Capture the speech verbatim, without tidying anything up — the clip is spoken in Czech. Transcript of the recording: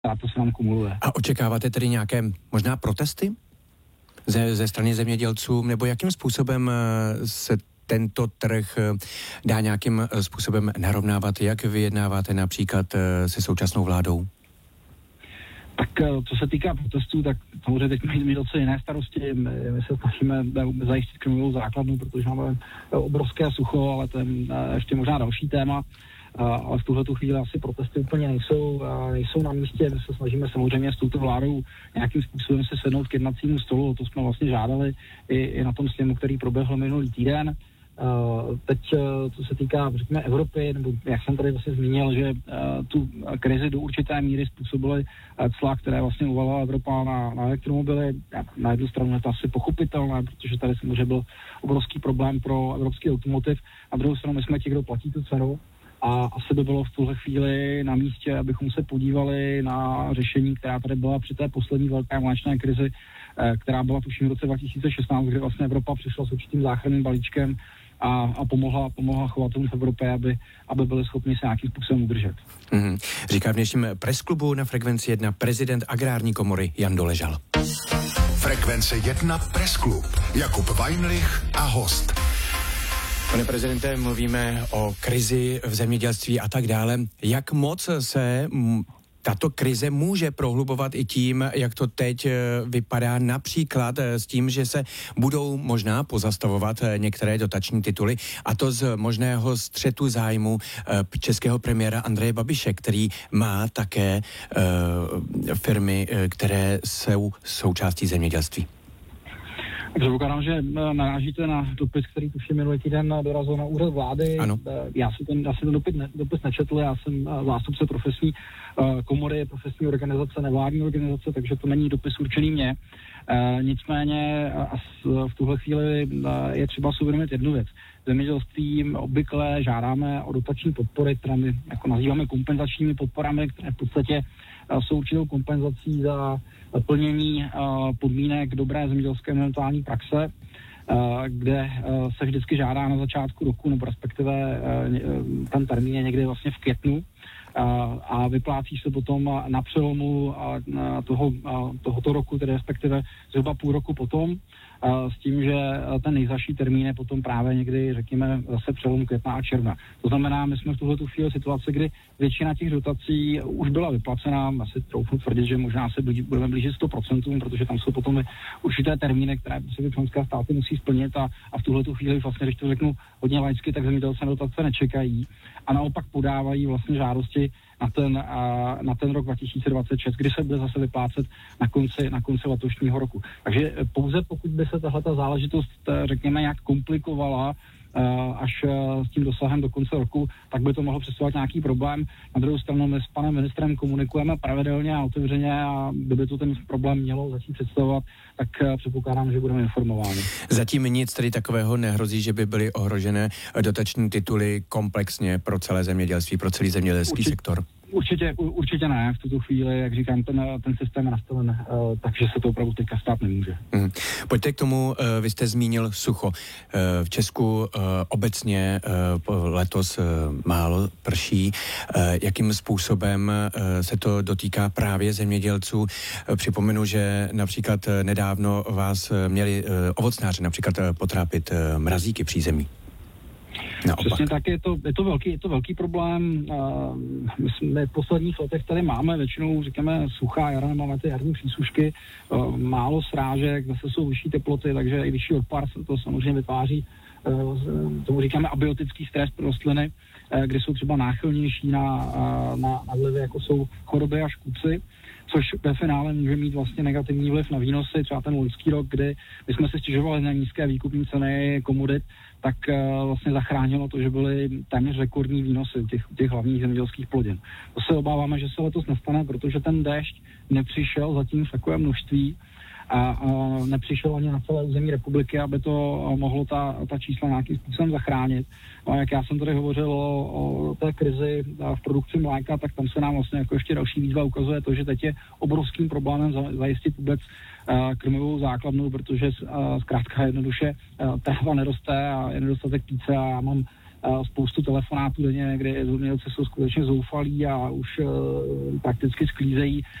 a to se nám kumuluje. A očekáváte tedy nějaké možná protesty ze, ze strany zemědělců, nebo jakým způsobem se tento trh dá nějakým způsobem narovnávat? Jak vyjednáváte například se současnou vládou? Tak co se týká protestů, tak samozřejmě teď mají docela jiné starosti. My, my se snažíme zajistit krmilovou základnu, protože máme obrovské sucho, ale to je ještě možná další téma. Ale v tuhletu chvíli asi protesty úplně nejsou, nejsou na místě. My se snažíme samozřejmě s touto vládou nějakým způsobem se sednout k jednacímu stolu. To jsme vlastně žádali i, i na tom sněmu, který proběhl minulý týden. Uh, teď, uh, co se týká, řekněme, Evropy, nebo jak jsem tady vlastně zmínil, že uh, tu krizi do určité míry způsobily uh, cla, které vlastně uvalila Evropa na, na elektromobily. Na jednu stranu je to asi pochopitelné, protože tady samozřejmě byl obrovský problém pro evropský automotiv. Na druhou stranu my jsme ti, kdo platí tu cenu. A asi by bylo v tuhle chvíli na místě, abychom se podívali na řešení, která tady byla při té poslední velké mléčné krizi, uh, která byla tuším v roce dva tisíce šestnáct, kdy vlastně Evropa přišla s určitým záchranným balíčkem a, a pomohla, pomohla chovatelům v Evropě, aby, aby byli schopni se nějakým způsobem udržet. Mm-hmm. Říká v dnešním presklubu na Frekvenci jedna prezident Agrární komory Jan Doležal. Frekvence jedna Presklub. Jakub Weinlich a host. Pane prezidente, mluvíme o krizi v zemědělství a tak dále. Jak moc se m- tato krize může prohlubovat i tím, jak to teď vypadá, například s tím, že se budou možná pozastavovat některé dotační tituly, a to z možného střetu zájmu českého premiéra Andreje Babiše, který má také uh, firmy, které jsou součástí zemědělství. Předpokládám, že narážíte na dopis, který tuším minulý týden dorazil na úřad vlády. Ano. Já si ten, já si ten dopis, ne, dopis nečetl, já jsem zástupce profesní uh, komory, profesní organizace, nevládní organizace, takže to není dopis určený mě. Uh, nicméně uh, v tuhle chvíli uh, je třeba si uvědomit jednu věc. V zemědělství obvykle žádáme o dotační podpory, které my jako nazýváme kompenzačními podporami, které v podstatě uh, jsou určitou kompenzací za plnění uh, podmínek dobré zemědělské environmentální praxe, uh, kde uh, se vždycky žádá na začátku roku, nebo respektive uh, ten termín je někdy vlastně v květnu, uh, a vyplácí se potom na přelomu uh, toho, uh, tohoto roku, tedy respektive zhruba půl roku potom, s tím, že ten nejzazší termín je potom právě někdy, řekněme, zase přelom května a června. To znamená, my jsme v tuhle tu chvíli situaci, kdy většina těch dotací už byla vyplacená, asi troufnu tvrdit, že možná se blíži, budeme blížit sto procent, protože tam jsou potom určité termíny, které si členské státy musí splnit, a, a v tuhle tu chvíli vlastně, když to řeknu hodně laicky, tak zemědělci na dotace nečekají a naopak podávají vlastně žádosti na ten, na ten rok dva tisíce dvacet šest, kdy se bude zase vyplácet na konci, na konci letošního roku. Takže pouze pokud by se tahleta záležitost, řekněme, nějak komplikovala až s tím dosahem do konce roku, tak by to mohlo představovat nějaký problém. Na druhou stranu my s panem ministrem komunikujeme pravidelně a otevřeně, a kdyby to ten problém mělo začít představovat, tak předpokládám, že budeme informováni. Zatím nic tedy takového nehrozí, že by byly ohrožené dotační tituly komplexně pro celé zemědělství, pro celý zemědělský Určitě. sektor? Určitě, určitě ne. V tuto chvíli, jak říkám, ten, ten systém je nastaven, uh, takže se to opravdu teďka stát nemůže. Hmm. Pojďte k tomu, uh, vy jste zmínil sucho. Uh, v Česku uh, obecně uh, letos uh, málo prší. Uh, jakým způsobem uh, se to dotýká právě zemědělců? Uh, připomenu, že například uh, nedávno vás uh, měli uh, ovocnáři například uh, potrápit uh, mrazíky přízemí. Naopak. Přesně tak, je to, je to velký, je to velký problém. My jsme v posledních letech tady máme většinou, říkáme, suchá jara, máme ty jarní přísušky, málo srážek, zase jsou vyšší teploty, takže i vyšší odpar se to samozřejmě vytváří, tomu říkáme abiotický stres pro rostliny, kdy jsou třeba náchylnější na, na, na vlivy, jako jsou choroby a škůdci, což ve finále může mít vlastně negativní vliv na výnosy. Třeba ten loňský rok, kdy my jsme se stěžovali na nízké výkupní ceny komodit, tak uh, vlastně zachránilo to, že byly téměř rekordní výnosy těch, těch hlavních zemědělských plodin. To se obáváme, že se letos nestane, protože ten déšť nepřišel zatím v takové množství a, a nepřišel ani na celé území republiky, aby to mohlo ta, ta čísla nějakým způsobem zachránit. A jak já jsem tady hovořil o, o té krizi v produkci mléka, tak tam se nám vlastně jako ještě další výzva ukazuje to, že teď je obrovským problémem za, zajistit vůbec uh, krmivou základnu, protože uh, zkrátka jednoduše uh, tráva neroste a je nedostatek píce, a já mám spoustu telefonátů denně, kde zemědělci jsou skutečně zoufalí a už prakticky sklízejí